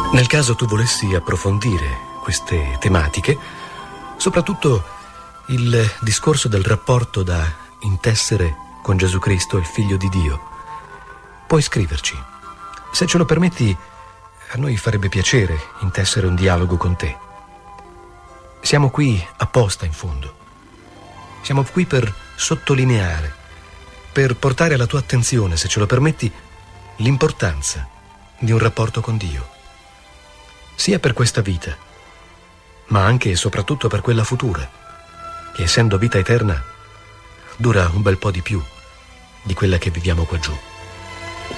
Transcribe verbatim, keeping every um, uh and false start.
Nel caso tu volessi approfondire queste tematiche, soprattutto il discorso del rapporto da intessere con Gesù Cristo, il Figlio di Dio, puoi scriverci. Se ce lo permetti, a noi farebbe piacere intessere un dialogo con te. Siamo qui apposta, in fondo. Siamo qui per sottolineare, per portare alla tua attenzione, se ce lo permetti, l'importanza di un rapporto con Dio, sia per questa vita, ma anche e soprattutto per quella futura, che essendo vita eterna dura un bel po' di più di quella che viviamo qua giù.